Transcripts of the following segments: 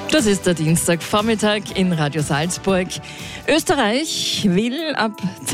Das ist der Dienstagvormittag in Radio Salzburg. Österreich will ab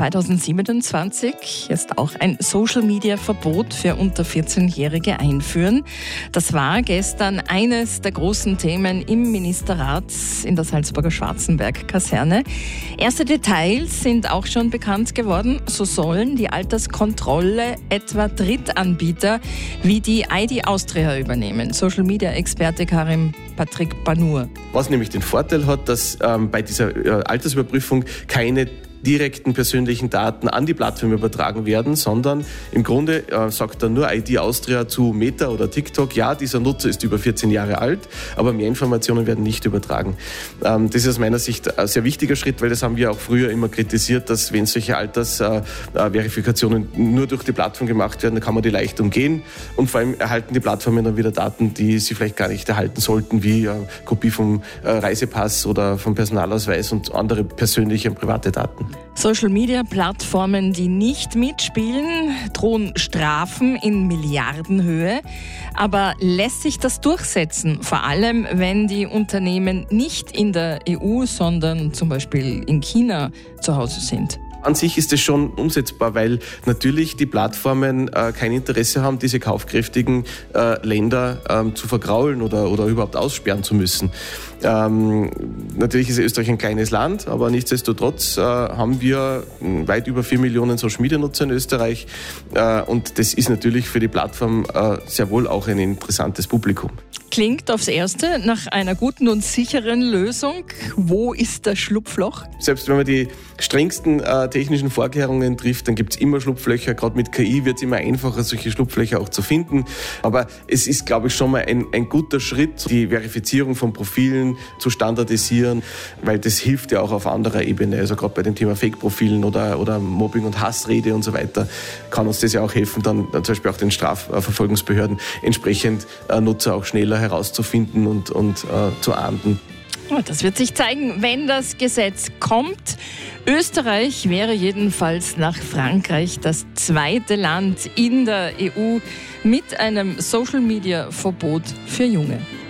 2027 jetzt auch ein Social-Media-Verbot für unter 14-Jährige einführen. Das war gestern eines der großen Themen im Ministerrat in der Salzburger Schwarzenberg-Kaserne. Erste Details sind auch schon bekannt geworden. So sollen die Alterskontrolle etwa Drittanbieter wie die ID Austria übernehmen. Social-Media-Experte Karim Patrick Banur. Was nämlich den Vorteil hat, dass bei dieser Altersüberprüfung keine direkten persönlichen Daten an die Plattform übertragen werden, sondern im Grunde sagt dann nur ID Austria zu Meta oder TikTok, ja, dieser Nutzer ist über 14 Jahre alt, aber mehr Informationen werden nicht übertragen. Das ist aus meiner Sicht ein sehr wichtiger Schritt, weil das haben wir auch früher immer kritisiert, dass wenn solche Altersverifikationen nur durch die Plattform gemacht werden, dann kann man die leicht umgehen und vor allem erhalten die Plattformen dann wieder Daten, die sie vielleicht gar nicht erhalten sollten, wie Kopie vom Reisepass oder vom Personalausweis und andere persönliche und private Daten. Social-Media-Plattformen, die nicht mitspielen, drohen Strafen in Milliardenhöhe. Aber lässt sich das durchsetzen? Vor allem, wenn die Unternehmen nicht in der EU, sondern zum Beispiel in China zu Hause sind. An sich ist es schon umsetzbar, weil natürlich die Plattformen kein Interesse haben, diese kaufkräftigen Länder zu vergraulen oder überhaupt aussperren zu müssen. Natürlich ist Österreich ein kleines Land, aber nichtsdestotrotz haben wir weit über 4 Millionen Social-Media-Nutzer in Österreich und das ist natürlich für die Plattform sehr wohl auch ein interessantes Publikum. Klingt aufs Erste nach einer guten und sicheren Lösung. Wo ist das Schlupfloch? Selbst wenn man die strengsten technischen Vorkehrungen trifft, dann gibt es immer Schlupflöcher. Gerade mit KI wird es immer einfacher, solche Schlupflöcher auch zu finden. Aber es ist, glaube ich, schon mal ein guter Schritt, die Verifizierung von Profilen zu standardisieren, weil das hilft ja auch auf anderer Ebene. Also gerade bei dem Thema Fake-Profilen oder Mobbing und Hassrede und so weiter kann uns das ja auch helfen, dann zum Beispiel auch den Strafverfolgungsbehörden entsprechend Nutzer auch schneller herauszufinden und zu ahnden. Das wird sich zeigen, wenn das Gesetz kommt. Österreich wäre jedenfalls nach Frankreich das zweite Land in der EU mit einem Social-Media-Verbot für Junge.